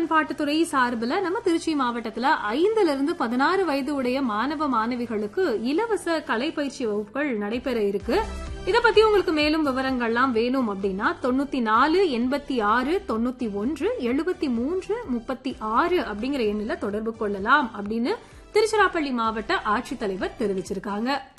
பண்பாட்டுத்துறை சார்பில் நம்ம திருச்சி மாவட்டத்துல 5-16 வயது உடைய மாணவ மாணவிகளுக்கு இலவச கலைப்பயிற்சி வகுப்புகள் நடைபெற இருக்கு. இத பத்தி உங்களுக்கு மேலும் விவரங்கள்லாம் வேணும் அப்படின்னா 94 86 91 73 36 அப்படிங்கிற எண்ணில தொடர்பு கொள்ளலாம் அப்படின்னு திருச்சிராப்பள்ளி மாவட்ட ஆட்சித்தலைவர் தெரிவிச்சிருக்காங்க.